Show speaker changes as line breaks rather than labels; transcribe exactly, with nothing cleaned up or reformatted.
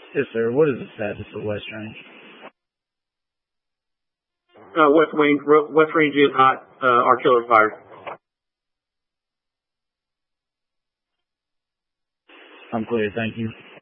Yes, sir. What is the status of West Range?
Uh, West Range, West Range is hot, uh, artillery fire.
I'm clear. Thank you.